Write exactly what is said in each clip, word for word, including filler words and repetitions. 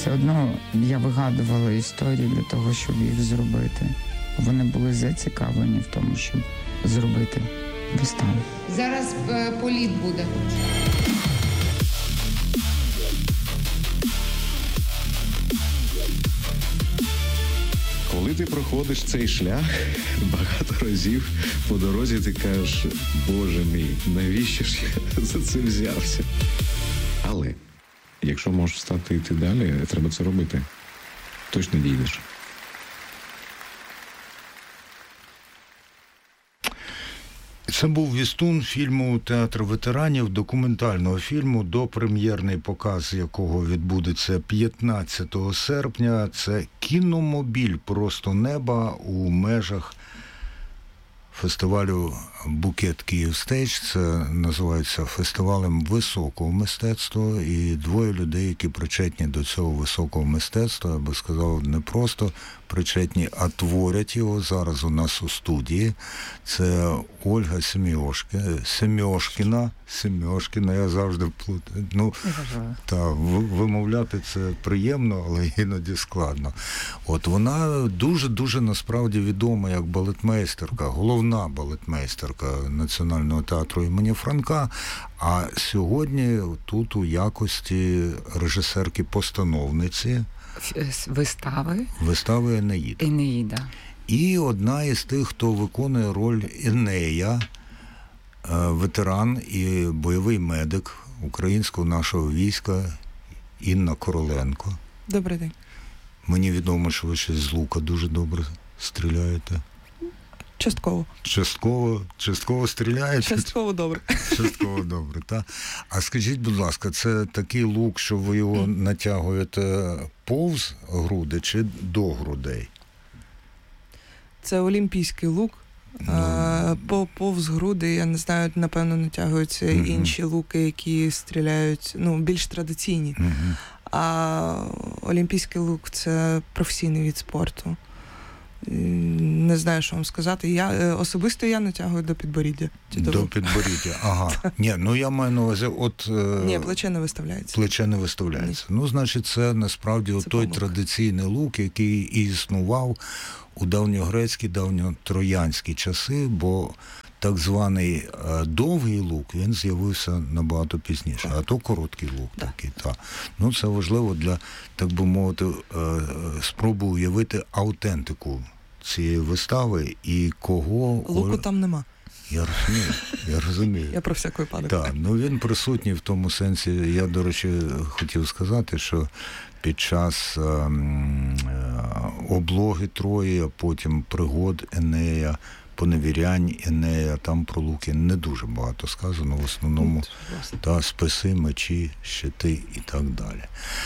все одно я вигадувала історії для того, щоб їх зробити. Вони були зацікавлені в тому, щоб зробити виставу. Зараз політ буде. Коли ти проходиш цей шлях, багато разів по дорозі ти кажеш, Боже мій, навіщо ж я за це взявся? Але, якщо можеш встати і йти далі, треба це робити. Точно дійдеш. Це був вістун фільму «Театр ветеранів», документального фільму, допрем'єрний показ якого відбудеться п'ятнадцятого серпня. Це кіномобіль «Просто неба» у межах фестивалю «Букет Київстейдж». Це називається фестивалем високого мистецтва. І двоє людей, які причетні до цього високого мистецтва, я би сказав, не просто причетні, а творять його зараз у нас у студії. Це Ольга Семьошкіна, Семьошкіна, Семьошкіна, я завжди плутаю. Ну, та, вимовляти це приємно, але іноді складно. От вона дуже-дуже насправді відома як балетмейстерка, головна балетмейстерка Національного театру імені Франка, а сьогодні тут у якості режисерки-постановниці Вистави. Вистави «Енеїда». Енеїда. І одна із тих, хто виконує роль Енея, ветеран і бойовий медик українського нашого війська Інна Короленко. Добрий день. Мені відомо, що ви ще з лука дуже добре стріляєте. Частково. Частково, частково стріляєте? Частково добре. Частково добре, так. А скажіть, будь ласка, це такий лук, що ви його натягуєте повз груди чи до грудей? Це олімпійський лук. Ну... А, по повз груди, я не знаю, напевно, натягуються uh-huh. інші луки, які стріляють, ну, більш традиційні. Uh-huh. А олімпійський лук – це професійний від спорту. Не знаю, що вам сказати. Я особисто я натягую до підборіддя. До підборіддя, ага. Ні, ну я маю на увазі, от... Ні, плече не виставляється. Плече не виставляється. Ні. Ну, значить, це насправді це той помилка. Традиційний лук, який і існував у давньогрецькі, давньотроянські часи, бо так званий е, довгий лук, він з'явився набагато пізніше, так. А то короткий лук так. такий, так. Ну, це важливо для, так би мовити, е, спроби уявити аутентику цієї вистави і кого... Луку Оль... там нема. Я розумію, я розумію. Я про всяк випадок. Так, ну він присутній в тому сенсі, я, до речі, хотів сказати, що під час е, е, облоги Трої, а потім пригод Енея, поневірянь Енея, там про луки не дуже багато сказано, в основному та списи, мечі, щити і так далі.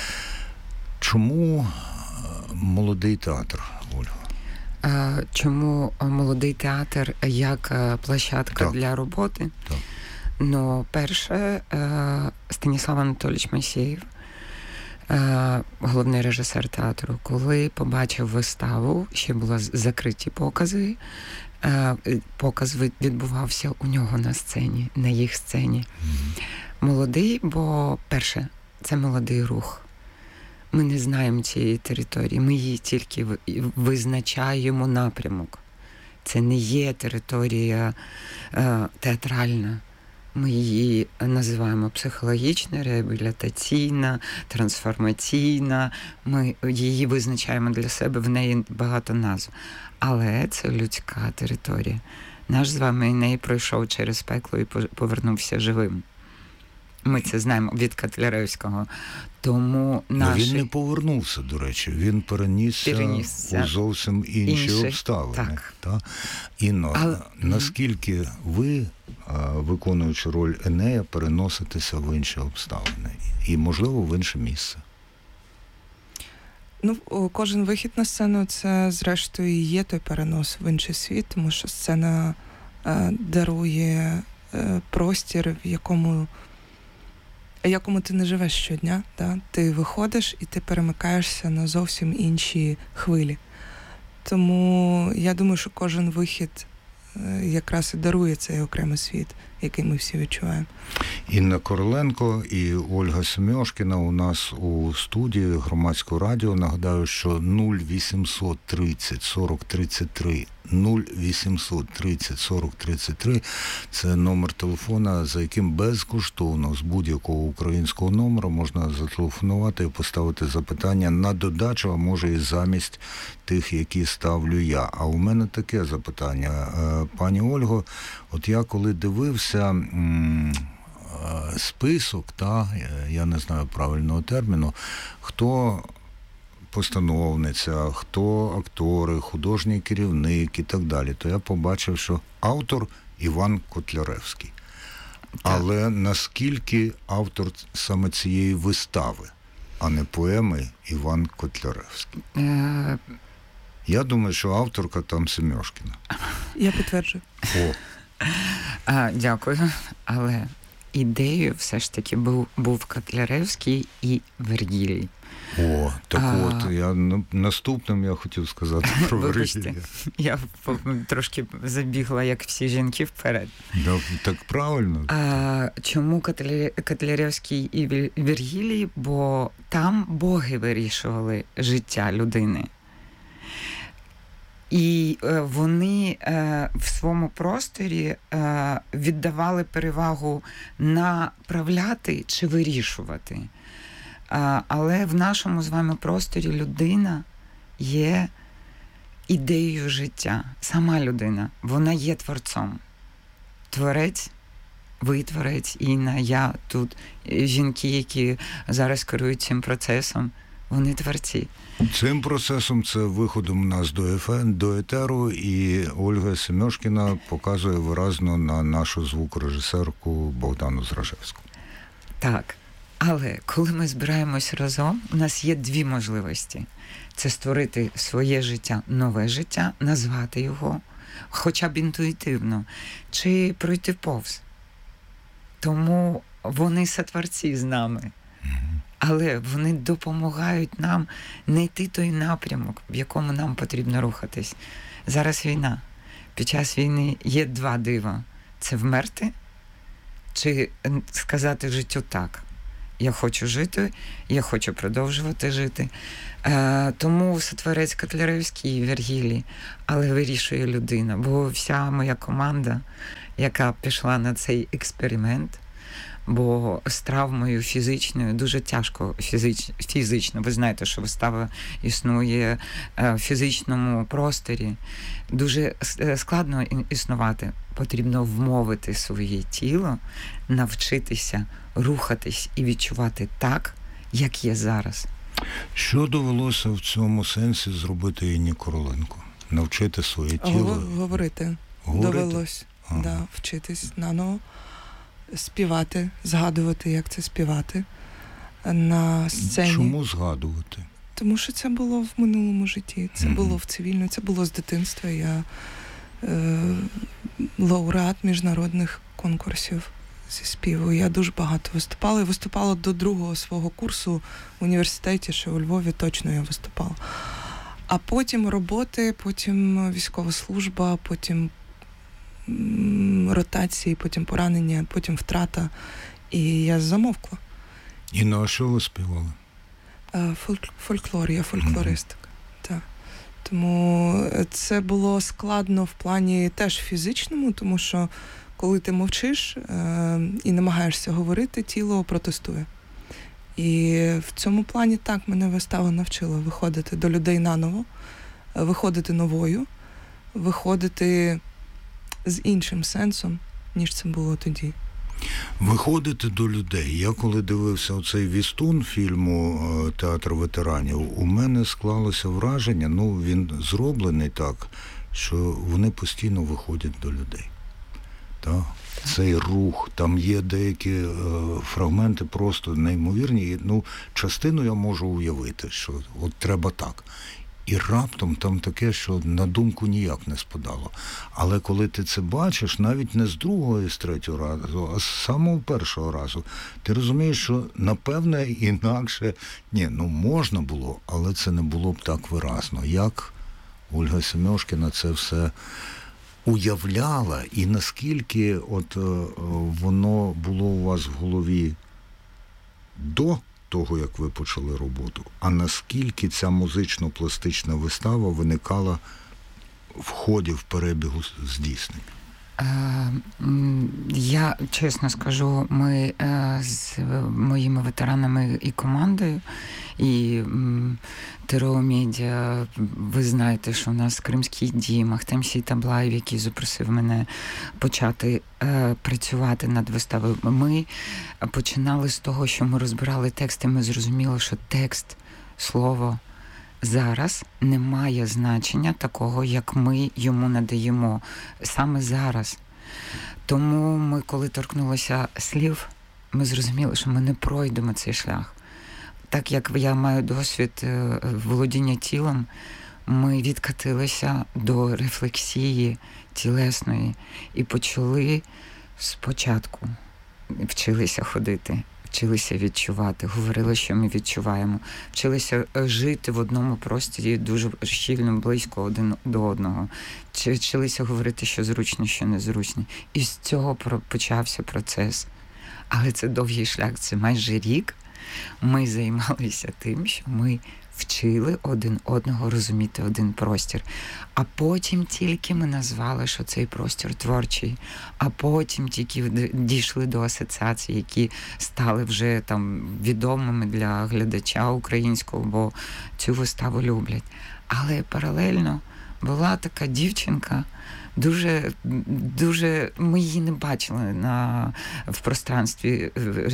Чому молодий театр, Ольга? Чому молодий театр як площадка так. для роботи? Так. Ну, перше, Станіслав Анатолійович Масєєв, головний режисер театру, коли побачив виставу, ще були закриті покази, показ відбувався у нього на сцені, на їх сцені. Mm-hmm. Молодий, бо, перше, це молодий рух. Ми не знаємо цієї території, ми її тільки визначаємо напрямок. Це не є територія е, театральна. Ми її називаємо психологічна, реабілітаційна, трансформаційна. Ми її визначаємо для себе, в неї багато назв. Але це людська територія. Наш з вами Еней пройшов через пекло і повернувся живим. Ми це знаємо від Котляревського. Тому наші... Ну, він не повернувся, до речі. Він перенісся, перенісся. у зовсім інші, інші обставини. Так. Та? Інно, Але... наскільки ви, виконуючи роль Енея, переноситеся в інші обставини? І, можливо, в інше місце? Ну, кожен вихід на сцену – це, зрештою, і є той перенос в інший світ, тому що сцена е, дарує е, простір, в якому якому ти не живеш щодня, да? Ти виходиш і ти перемикаєшся на зовсім інші хвилі. Тому я думаю, що кожен вихід якраз і дарує цей окремий світ. який ми всі відчуваємо. Інна Короленко і Ольга Семьошкіна у нас у студії Громадського радіо. Нагадаю, що нуль вісімсот тридцять сорок тридцять три нуль вісімсот тридцять сорок тридцять три – це номер телефона, за яким безкоштовно з будь-якого українського номера можна зателефонувати і поставити запитання на додачу, а може і замість тих, які ставлю я. А у мене таке запитання. Пані Ольго, от я коли дивився м- список, та, я не знаю правильного терміну, хто постановниця, хто актори, художній керівник і так далі, то я побачив, що автор Іван Котляревський. Так. Але наскільки автор саме цієї вистави, а не поеми Іван Котляревський? Е... Я думаю, що авторка там Семьошкіна. Я підтверджую. О. А, дякую, але ідеєю все ж таки був, був Котляревський і Вергілій. О, так а... от, я наступним я хотів сказати про Вергілія. Я трошки забігла, як всі жінки, вперед. Да, так правильно. А, чому Котляревський і Вергілій? Бо там боги вирішували життя людини. І е, вони е, в своєму просторі е, віддавали перевагу направляти чи вирішувати. Е, але в нашому з вами просторі людина є ідеєю життя. Сама людина, вона є творцом. Творець, ви творець, Інна, я тут. Жінки, які зараз керують цим процесом, вони творці. Цим процесом, це виходом нас до ефен, до етеру, і Ольга Семьошкіна показує виразно на нашу звукорежисерку Богдану Зражевську. Так, але коли ми збираємось разом, у нас є дві можливості. Це створити своє життя, нове життя, назвати його, хоча б інтуїтивно, чи пройти повз. Тому вони сотворці з нами. Але вони допомагають нам не йти той напрямок, в якому нам потрібно рухатись. Зараз війна. Під час війни є два дива. Це вмерти чи сказати життю так. Я хочу жити, я хочу продовжувати жити. Е, тому сотворець Котляревський і Вергілій, але вирішує людина. Бо вся моя команда, яка пішла на цей експеримент, бо з травмою фізичною дуже тяжко фізич, фізично. Ви знаєте, що вистава існує в фізичному просторі. Дуже складно існувати. Потрібно вмовити своє тіло, навчитися рухатись і відчувати так, як є зараз. Що довелося в цьому сенсі зробити Інні Короленко? Навчити своє тіло? Говорити. Говорити? Довелось. Ага. Да, вчитись наново. Співати, згадувати, як це співати на сцені. Чому згадувати? Тому що це було в минулому житті, це mm-hmm. було в цивільному, це було з дитинства. Я е, лауреат міжнародних конкурсів зі співу. Я дуже багато виступала. І виступала до другого свого курсу в університеті, що у Львові точно я виступала. А потім роботи, потім військова служба, потім ротації, потім поранення, потім втрата. І я замовкла. І на що ви співали? Фольк, фольклор, я фольклористка. Mm-hmm. Так. Тому це було складно в плані теж фізичному, тому що коли ти мовчиш е- і намагаєшся говорити, тіло протестує. І в цьому плані так мене вистава навчила виходити до людей наново, виходити новою, виходити з іншим сенсом, ніж це було тоді. Виходити до людей. Я коли дивився оцей вістун фільму «Театр ветеранів», у мене склалося враження, ну він зроблений так, що вони постійно виходять до людей. Так? Цей рух, там є деякі е, фрагменти просто неймовірні. Ну, частину я можу уявити, що от треба так. І раптом там таке, що на думку ніяк не спадало. Але коли ти це бачиш, навіть не з другого і з третього разу, а з самого першого разу, ти розумієш, що, напевне, інакше, ні, ну можна було, але це не було б так виразно. Як Ольга Семьошкіна це все уявляла, і наскільки от воно було у вас в голові до того, як ви почали роботу, а наскільки ця музично-пластична вистава виникала в ході, в перебігу здійснень? Я чесно скажу, ми з моїми ветеранами і командою, і ТРО Медіа, ви знаєте, що у нас Кримський дім, Ахтем Сейтаблаєв, який запросив мене почати працювати над виставою. Ми починали з того, що ми розбирали тексти, ми зрозуміли, що текст, слово зараз не має значення такого, як ми йому надаємо. Саме зараз. Тому ми, коли торкнулися слів, ми зрозуміли, що ми не пройдемо цей шлях. Так як я маю досвід володіння тілом, ми відкатилися до рефлексії тілесної і почали спочатку, вчилися ходити, вчилися відчувати, говорили, що ми відчуваємо, вчилися жити в одному просторі дуже щільно, близько один до одного, вчилися говорити, що зручно, що незручно. І з цього почався процес. Але це довгий шлях, це майже рік. Ми займалися тим, що ми вчили один одного розуміти один простір. А потім тільки ми назвали, що цей простір творчий. А потім тільки дійшли до асоціацій, які стали вже там відомими для глядача українського, бо цю виставу люблять. Але паралельно була така дівчинка, дуже, дуже, ми її не бачили на, в пространстві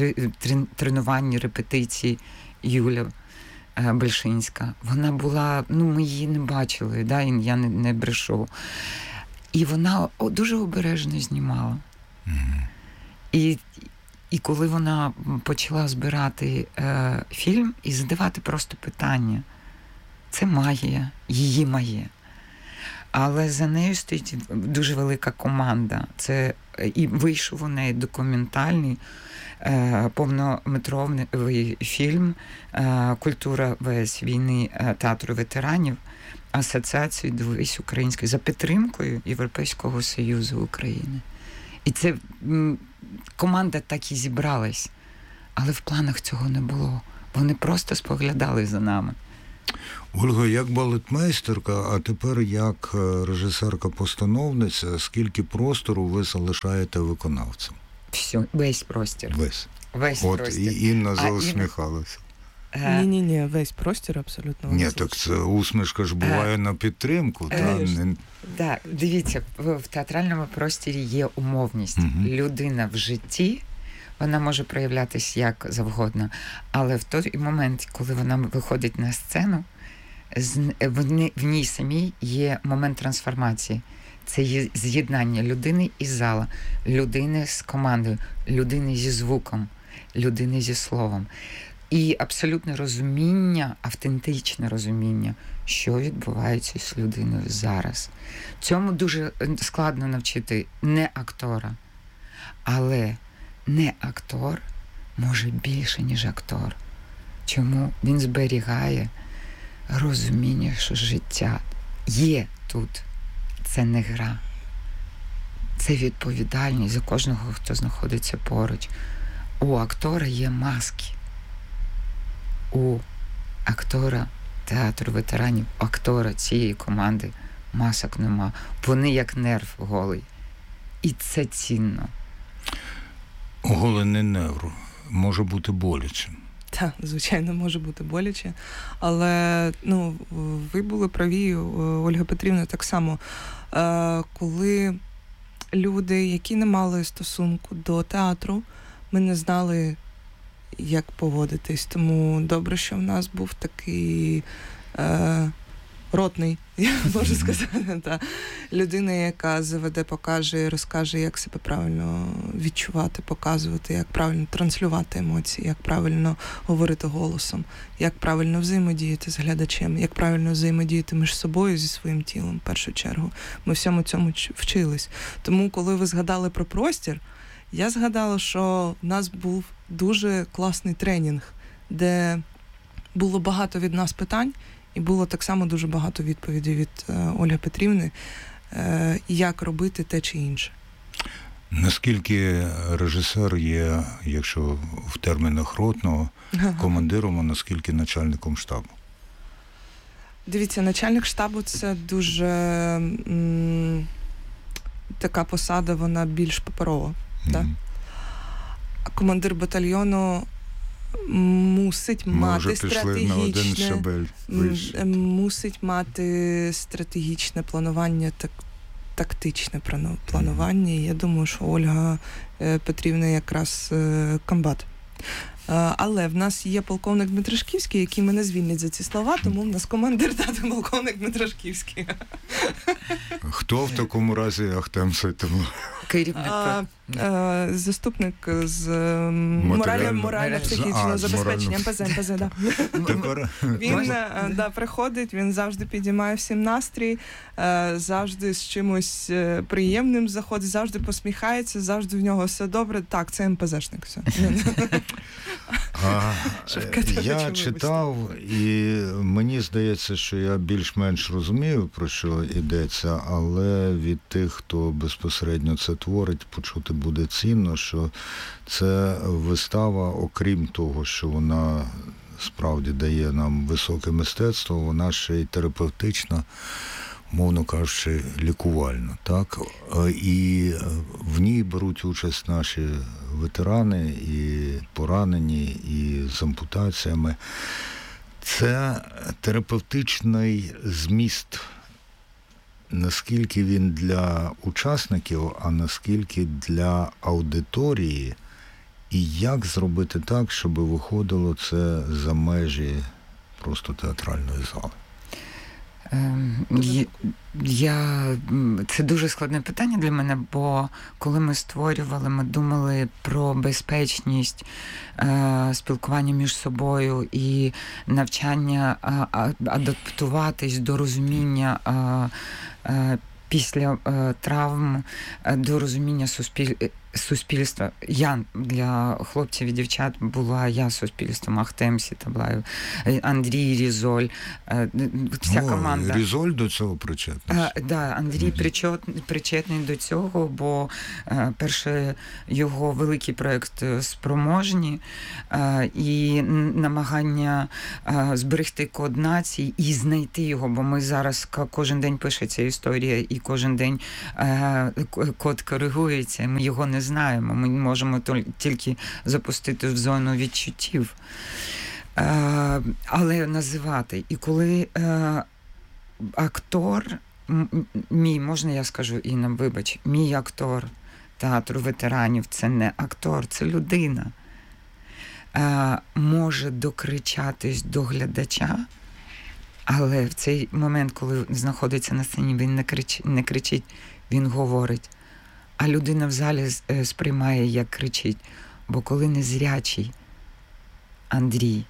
тренувань, репетицій, Юля Бельшинська. Вона була, ну ми її не бачили, да, і я не, не брешу. І вона дуже обережно знімала. Mm-hmm. І, і коли вона почала збирати е, фільм і задавати просто питання, це магія, її магія. Але за нею стоїть дуже велика команда. Це і вийшов у неї документальний е, повнометровий фільм е, «Культура ВС війни е, театру ветеранів» Асоціації «Дивись української» за підтримкою Європейського Союзу України. І це м, команда так і зібралась, але в планах цього не було. Вони просто споглядали за нами. Ольга, як балетмейстерка, а тепер як режисерка-постановниця, скільки простору ви залишаєте виконавцям? Все, весь простір. Весь. Весь От простір. І Інна заусміхалася. Ні-ні-ні, весь простір абсолютно. Ні, так це усмішка ж буває а, на підтримку. А, та, не... Так, дивіться, в, в театральному просторі є умовність. Угу. Людина в житті, вона може проявлятись як завгодно, але в той момент, коли вона виходить на сцену, в, в ній самій є момент трансформації. Це є з'єднання людини і зала, людини з командою, людини зі звуком, людини зі словом. І абсолютне розуміння, автентичне розуміння, що відбувається з людиною зараз. Цьому дуже складно навчити не актора, але не актор може більше, ніж актор. Чому? Він зберігає розуміння, що життя є тут. Це не гра. Це відповідальність за кожного, хто знаходиться поруч. У актора є маски. У актора театру ветеранів, актора цієї команди масок нема. Вони як нерв голий. І це цінно. Оголений нерв може бути болячим. Так, звичайно, може бути боляче. Але ну, ви були праві, Ольга Петрівна, так само. Коли люди, які не мали стосунку до театру, ми не знали, як поводитись. Тому добре, що в нас був такий е, ротний, я можу сказати, та, людина, яка заведе, покаже і розкаже, як себе правильно відчувати, показувати, як правильно транслювати емоції, як правильно говорити голосом, як правильно взаємодіяти з глядачем, як правильно взаємодіяти між собою зі своїм тілом, в першу чергу. Ми всьому цьому вчились. Тому, коли ви згадали про простір, я згадала, що в нас був дуже класний тренінг, де було багато від нас питань, і було так само дуже багато відповідей від е, Ольги Петрівни. е, як робити те чи інше. Наскільки режисер є, якщо в термінах ротного, командиром, а наскільки начальником штабу? Дивіться, начальник штабу – це дуже м, така посада, вона більш паперова. Mm-hmm. Да? А командир батальйону мусить Ми мати вже стратегічне, мусить мати стратегічне планування, так, тактичне планування. Mm-hmm. Я думаю, що Ольга Петрівна якраз комбат. Але в нас є полковник Дмитрашківський, який мене звільнить за ці слова, тому в нас командир тато полковник Дмитрашківський. Хто в такому разі Ахтем Сейтимло? А, а, заступник з морально-психічного забезпечення. ем пе зет, ем пе зет, да. Він да, приходить, він завжди підіймає всім настрій, завжди з чимось приємним заходить, завжди посміхається, завжди в нього все добре. Так, це ем пе зешник. Все. А, я читав, і мені здається, що я більш-менш розумію, про що йдеться, але від тих, хто безпосередньо це творить, почути буде цінно, що це вистава, окрім того, що вона справді дає нам високе мистецтво, вона ще й терапевтична, мовно кажучи, лікувально. Так? І в ній беруть участь наші ветерани, і поранені, і з ампутаціями. Це терапевтичний зміст, наскільки він для учасників, а наскільки для аудиторії, і як зробити так, щоб виходило це за межі просто театральної зали. Я, це дуже складне питання для мене, бо коли ми створювали, ми думали про безпечність е, спілкування між собою і навчання е, адаптуватись до розуміння е, е, після е, травм, е, до розуміння суспіль... суспільства. Я для хлопців і дівчат була я суспільством, Ахтем Сейтимлоєв, Андрій Різоль, вся О, команда. Різоль до цього причетний? Так, да, Андрій mm-hmm. причетний до цього, бо а, перше його великий проєкт «Спроможні» а, і намагання а, зберегти код нації і знайти його, бо ми зараз кожен день пишеться історія і кожен день а, код коригується, ми його не знаємо, ми можемо тільки запустити в зону відчуттів. А, але називати. І коли а, актор, мій, можна я скажу, Інна, вибач, мій актор театру ветеранів, це не актор, це людина, а, може докричатись до глядача, але в цей момент, коли знаходиться на сцені, він не кричить, не кричить, він говорить. А людина в залі сприймає, як кричить. Бо коли незрячий Андрій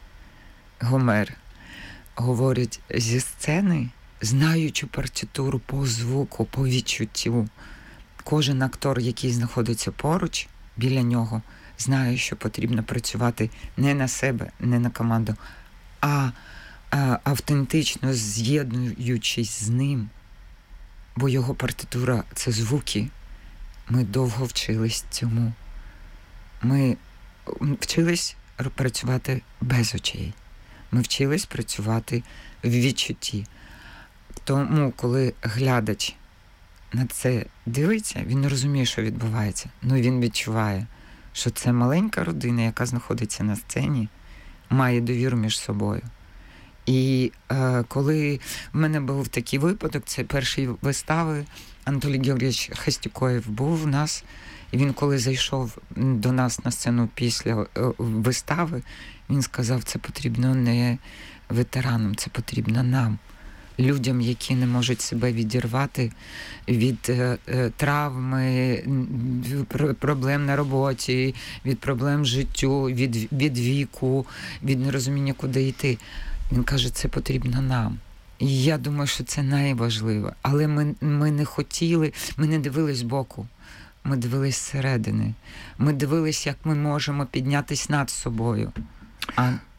Гомер говорить зі сцени, знаючи партитуру по звуку, по відчуттю, кожен актор, який знаходиться поруч, біля нього, знає, що потрібно працювати не на себе, не на команду, а, а автентично з'єднуючись з ним. Бо його партитура – це звуки. Ми довго вчились цьому. Ми вчились працювати без очей. Ми вчились працювати в відчутті. Тому, коли глядач на це дивиться, він не розуміє, що відбувається. Ну, він відчуває, що це маленька родина, яка знаходиться на сцені, має довіру між собою. І е, коли в мене був такий випадок, це перші вистави, Анатолій Георгійович Хастюкоєв був у нас, і він, коли зайшов до нас на сцену після вистави, він сказав, це потрібно не ветеранам, це потрібно нам, людям, які не можуть себе відірвати від е, е, травми, від проблем на роботі, від проблем в життю, від, від віку, від нерозуміння, куди йти. Він каже, це потрібно нам. І я думаю, що це найважливо. Але ми, ми не хотіли, ми не дивились збоку. Ми дивились зсередини. Ми дивились, як ми можемо піднятись над собою. А...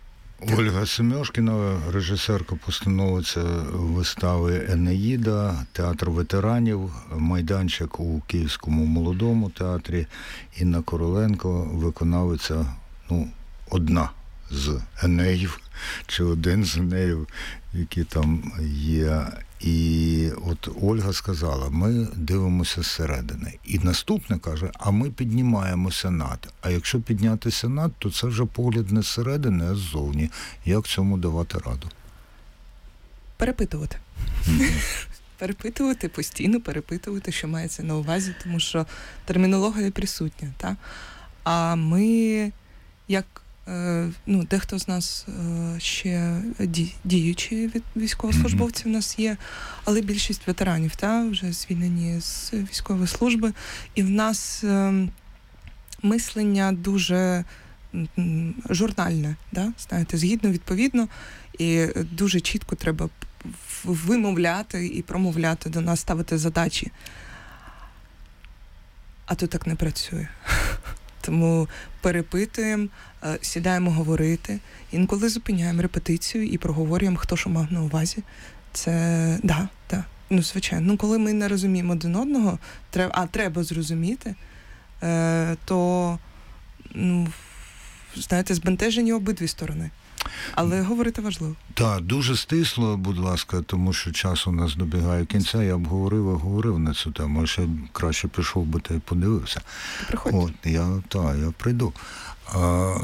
Ольга Семьошкіна, режисерка-постановиця вистави «Енеїда», театр ветеранів, майданчик у Київському молодому театрі. Інна Короленко, виконавиця, ну, одна з Енеїв, чи один з Енеїв, які там є. І от Ольга сказала, ми дивимося зсередини. І наступне каже, а ми піднімаємося над. А якщо піднятися над, то це вже погляд не зсередини, а ззовні. Як цьому давати раду? Перепитувати. Mm-hmm. Перепитувати, постійно перепитувати, що мається на увазі, тому що термінологія присутня. Та? А ми, як ну, дехто з нас ще діючі від військовослужбовців у нас є, але більшість ветеранів, та, вже звільнені з військової служби. І в нас мислення дуже журнальне, да? Знаєте, згідно, відповідно, і дуже чітко треба вимовляти і промовляти до нас, ставити задачі. А то так не працює. Тому перепитуємо, сідаємо говорити, інколи зупиняємо репетицію і проговорюємо, хто що мав на увазі. Це, да, да, ну, звичайно. Ну, коли ми не розуміємо один одного, треба, а треба зрозуміти, то, ну, знаєте, збентежені обидві сторони. Але говорити важливо. Так, дуже стисло, будь ласка, тому що час у нас добігає кінця. Я б говорив, а говорив на цю тему, а ще краще пішов би та й подивився. Приходь. От, я, так, я прийду. А,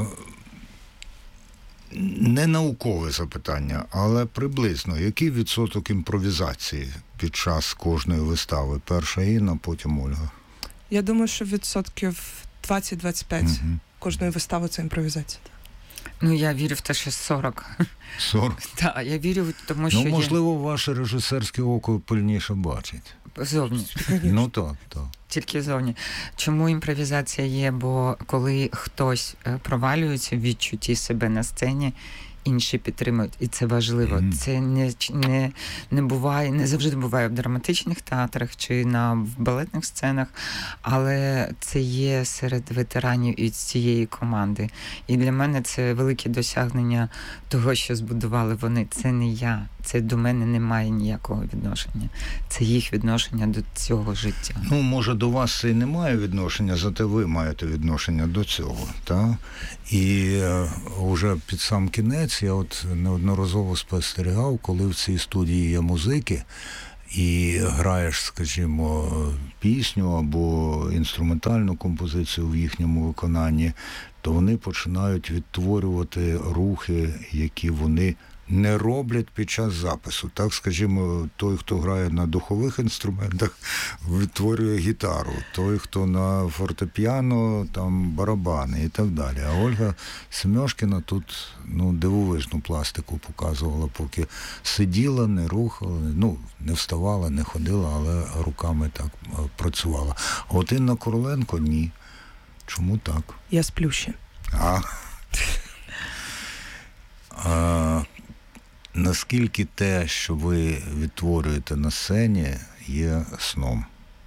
не наукове запитання, але приблизно, який відсоток імпровізації під час кожної вистави? Перша Інна, потім Ольга. Я думаю, що відсотків двадцять-двадцять п'ять угу. кожної вистави це імпровізація. Ну, я вірю в те, що сорок. сорок? Так, я вірю, тому що Ну, можливо, є... ваше режисерське око пильніше бачить. Зовні. Ну, так, так. Тільки зовні. Чому імпровізація є? Бо коли хтось провалюється в відчутті себе на сцені, інші підтримують, і це важливо. Mm. Це не, не, не буває, не завжди буває в драматичних театрах чи на в балетних сценах, але це є серед ветеранів і цієї команди. І для мене це велике досягнення того, що збудували вони. Це не я, це до мене не має ніякого відношення. Це їх відношення до цього життя. Ну, може, до вас це і не має відношення, зате ви маєте відношення до цього, так? І е, вже під сам кінець я от неодноразово спостерігав, коли в цій студії є музики, і граєш, скажімо, пісню або інструментальну композицію в їхньому виконанні, то вони починають відтворювати рухи, які вони не роблять під час запису. Так, скажімо, той, хто грає на духових інструментах, відтворює гітару. Той, хто на фортепіано, там барабани і так далі. А Ольга Семьошкіна тут, ну, дивовижну пластику показувала, поки сиділа, не рухала, ну, не вставала, не ходила, але руками так працювала. А от Інна Короленко – ні. Чому так? Я сплю ще. А? А... Наскільки те, що ви відтворюєте на сцені, є сном?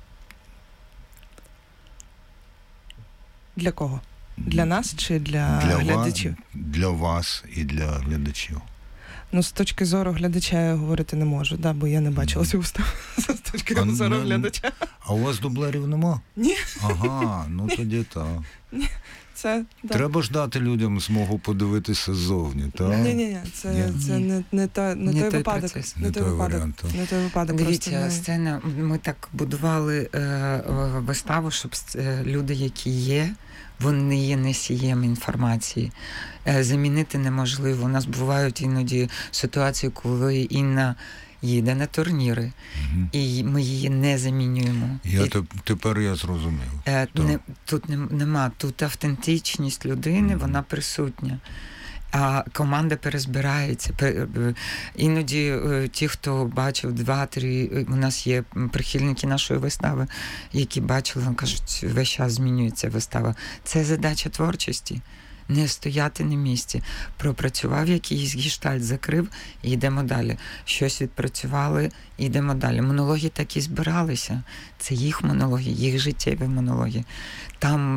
Для кого? Для нас чи для, для глядачів? Вас, для вас і для глядачів. Ну, з точки зору глядача я говорити не можу, да, бо я не бачила цю виставу. З точки а, зору не, глядача. А у вас дублерів нема? Ні. Ага, ну тоді так. Ні. Це, да. Треба ж дати людям змогу подивитися ззовні, так? Ні-ні-ні, це, Ні. це не, не, та, не, не той, той випадок. Процес. Не, не той той випадок. варіант. Не той випадок. Дивіться, не... сцена, ми так будували е, виставу, щоб е, люди, які є, вони є носієм інформації. Е, замінити неможливо. У нас бувають іноді ситуації, коли Інна їде на турніри, угу. і ми її не замінюємо. Я і, теп, тепер я зрозумів. Е, не, тут не, нема, тут автентичність людини, угу. вона присутня. А команда перезбирається. Іноді ті, хто бачив два-три, у нас є прихильники нашої вистави, які бачили, кажуть, весь час змінюється вистава. Це задача творчості. Не стояти на місці. Пропрацював якийсь гештальт, закрив і йдемо далі. Щось відпрацювали, і йдемо далі. Монологи так і збиралися. Це їх монологи, їх життєві монологи. Там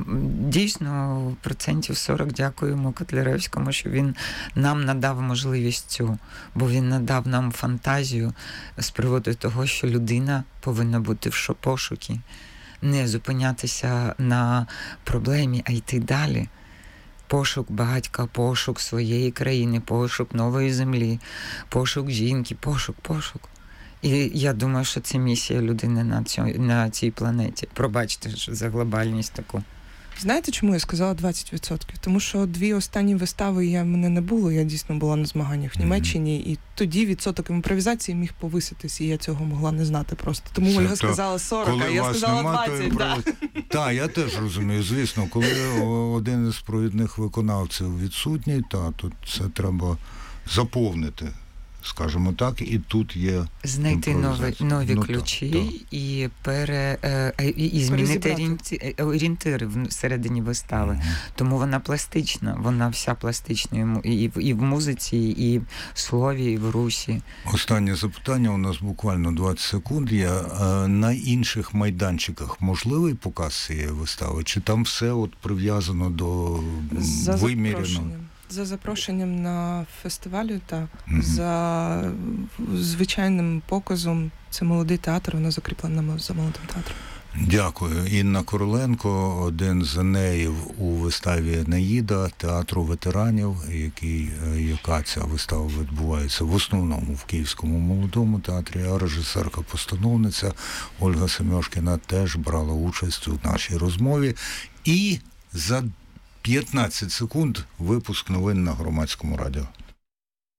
дійсно процентів сорок дякуємо Котляревському, що він нам надав можливість цю, бо він надав нам фантазію з приводу того, що людина повинна бути в пошукі. Не зупинятися на проблемі, а йти далі. Пошук батька, пошук своєї країни, пошук нової землі, пошук жінки, пошук, пошук. І я думаю, що це місія людини на, цьо, на цій планеті. Пробачте що за глобальність таку. Знаєте, чому я сказала двадцять відсотків? Тому що дві останні вистави я мене не було, я дійсно була на змаганнях в Німеччині, і тоді відсоток імпровізації міг повиситись, і я цього могла не знати просто. Тому Це Ольга то, сказала сорок, а я сказала двадцять. Так, та, я теж розумію, звісно, коли один із провідних виконавців відсутній, та, то це треба заповнити, скажімо так, і тут є знайти нові, нові ну, ключі так, так. і, пере, е, і, і змінити орієнти, орієнтири всередині вистави. Mm-hmm. Тому вона пластична, вона вся пластична і в, і в музиці, і в слові, і в русі. Останнє запитання, у нас буквально двадцять секунд. Я, на інших майданчиках можливий показ цієї вистави? Чи там все от прив'язано до вимірено? За запрошенням на фестивалю та mm-hmm. за звичайним показом. Це молодий театр, воно закріплено за молодим театром. Дякую. Інна Короленко, один з енеїв у виставі «Неїда» театру ветеранів, який, яка ця вистава відбувається в основному в Київському молодому театрі, а режисерка-постановниця Ольга Семьошкіна теж брала участь у нашій розмові. І за п'ятнадцять секунд випуск новин на Громадському радіо.